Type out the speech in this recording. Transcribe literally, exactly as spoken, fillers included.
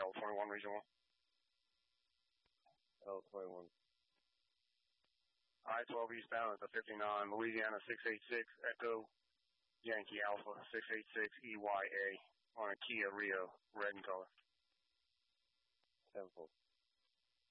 L twenty-one, region one. L twenty-one. I twelve eastbound at the fifty-nine, Louisiana six eight six, Echo, Yankee Alpha six eight six E Y A on a Kia Rio, red in color. Temple.